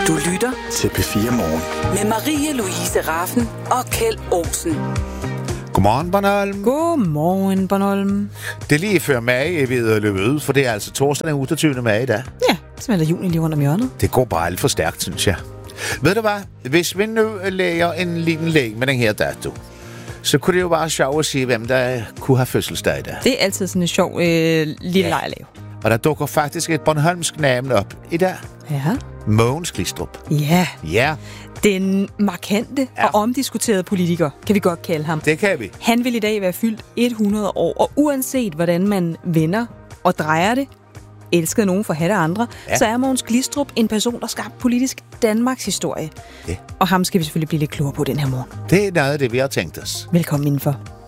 Du lytter til P4 Morgen. med Marie-Louise Raffen og Kjeld Olsen. Godmorgen, Bornholm. Godmorgen, Bornholm. Det er lige før maj ved at løbe ud, for det er altså torsdag den 28. maj i dag. Ja, smelter juni lige rundt om hjørnet. Det går bare alt for stærkt, synes jeg. Ved du hvad? Hvis vi nu lægger en liten læg med den her dato, så kunne det jo være sjovt at se, hvem der kunne have fødselsdag i dag. Det er altid sådan en sjov lille leg at lave. Og der dukker faktisk et bornholmsk navn op i dag. Ja. Mogens Glistrup. Ja, Ja, den markante og omdiskuterede politiker, kan vi godt kalde ham. det kan vi. Han vil i dag være fyldt 100 år, og uanset hvordan man vender og drejer det, elsker nogen for hatte andre, så er Mogens Glistrup en person, der skabte politisk Danmarks historie. Ja. Og ham skal vi selvfølgelig blive lidt klogere på den her morgen. Det er noget af det, vi har tænkt os. Velkommen indenfor.